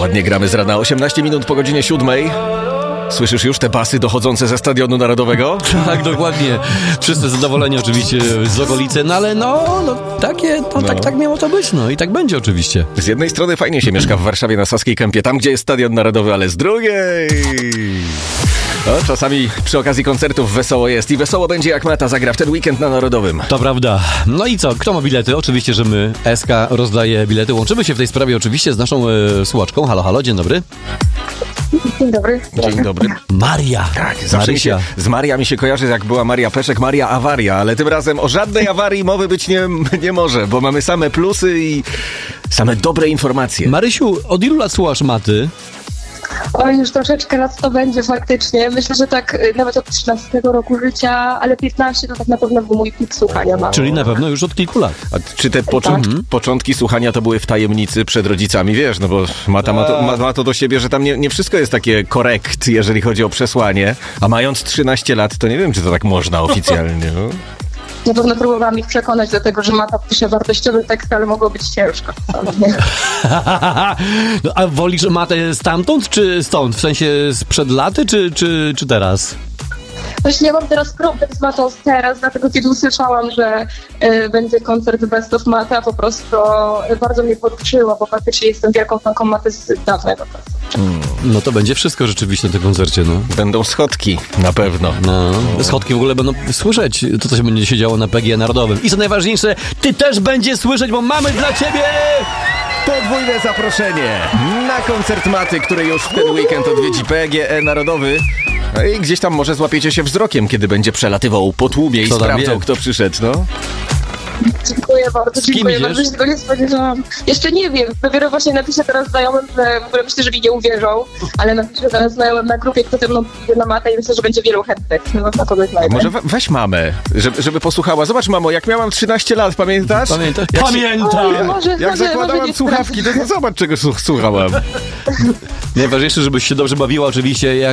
Ładnie gramy z rana, 18 minut po godzinie 7. Słyszysz już te basy dochodzące ze Stadionu Narodowego? Tak, dokładnie. Wszyscy zadowoleni oczywiście z okolicy, no ale tak miało to być, no i tak będzie oczywiście. Z jednej strony fajnie się mieszka w Warszawie na Saskiej Kępie, tam gdzie jest Stadion Narodowy, ale z drugiej... No, czasami przy okazji koncertów wesoło jest i wesoło będzie, jak Mata zagra w ten weekend na Narodowym. To prawda. No i co? Kto ma bilety? Oczywiście, że my, SK, rozdaje bilety. Łączymy się w tej sprawie oczywiście z naszą słuchaczką. Halo, halo, dzień dobry. Dzień dobry. Dzień dobry. Maria. Tak, zawsze z Maria mi się kojarzy, jak była Maria Peszek, Maria Awaria, ale tym razem o żadnej awarii mowy być nie może, bo mamy same plusy i same dobre informacje. Marysiu, od ilu lat słuchasz Maty? Oj, już troszeczkę lat to będzie faktycznie. Myślę, że tak nawet od 13 roku życia, ale 15 to tak na pewno był mój pik słuchania mam. Czyli na pewno już od kilku lat. A czy te początki słuchania to były w tajemnicy przed rodzicami, wiesz, no bo Mata ma to do siebie, że tam nie wszystko jest takie korekt, jeżeli chodzi o przesłanie, a mając 13 lat, to nie wiem, czy to tak można oficjalnie, no. Na pewno próbowałam ich przekonać do tego, że Mata pisze wartościowy tekst, ale mogło być ciężko. No, a wolisz Matę stamtąd, czy stąd? W sensie sprzed laty, czy teraz? Właśnie ja mam teraz problem z Matą teraz, dlatego kiedy usłyszałam, że będzie koncert Best of Mata, po prostu bardzo mnie poruszyło, bo faktycznie jestem wielką fanką Maty z dawnego czasu. No to będzie wszystko rzeczywiście na tym koncercie, no. Będą schodki, na pewno. No, schodki w ogóle będą słyszeć to, co się będzie się działo na PGE Narodowym. I co najważniejsze, ty też będziesz słyszeć, bo mamy dla ciebie... Podwójne zaproszenie na koncert Maty, który już w ten weekend odwiedzi PGE Narodowy. No i gdzieś tam może złapiecie się wzrokiem, kiedy będzie przelatywał po tłumie i sprawdzał, kto przyszedł, no. Dziękuję bardzo, dziękuję idziesz? bardzo, że tego nie spodziewałam. Jeszcze nie wiem, dopiero właśnie napiszę teraz znajomym, że w ogóle myślę, że mi nie uwierzą, ale napiszę teraz znajomym na grupie, kto ze mną idzie na Matę i myślę, że będzie wielu chętnych. No, na kogoś znajdę. Może weź mamę, żeby posłuchała. Zobacz, mamo, jak miałam 13 lat, pamiętasz? Pamiętam! Jak zakładałam słuchawki, to zobacz, czego słuchałam. Najważniejsze, żebyś się dobrze bawiła oczywiście,